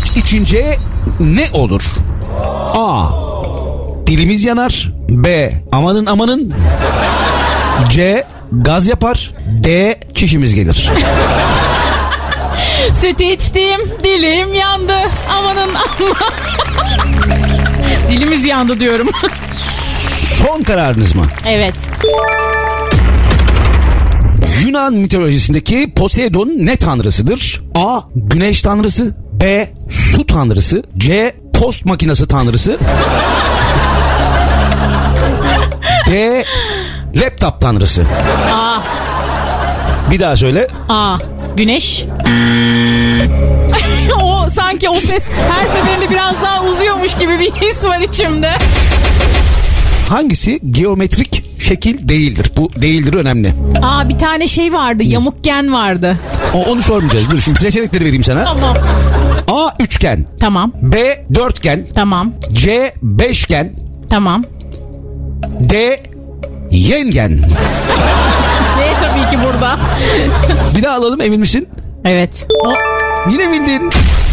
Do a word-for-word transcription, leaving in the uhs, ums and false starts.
Süt içince ne olur? A. Dilimiz yanar. B. Amanın amanın. C. Gaz yapar. D. Çişimiz gelir. Süt içtim, dilim yandı. Amanın amma. Dilimiz yandı diyorum. Son kararınız mı? Evet. Yunan mitolojisindeki Poseidon ne tanrısıdır? A. Güneş tanrısı. B. Su tanrısı. C. Post makinesi tanrısı. D. Laptop tanrısı. A. Bir daha söyle. A. Güneş. O sanki o ses her seferinde biraz daha uzuyormuş gibi bir his var içimde. Hangisi geometrik şekil değildir? Bu değildir önemli. Aa, bir tane şey vardı, yamukgen vardı. O, onu sormayacağız. Dur şimdi seçenekleri vereyim sana. Tamam. A. Üçgen. Tamam. B. Dörtgen. Tamam. C. Beşgen. Tamam. D. Yengen. Ne tabii ki burada. Bir daha alalım, emin misin? Evet. O Yine bildin.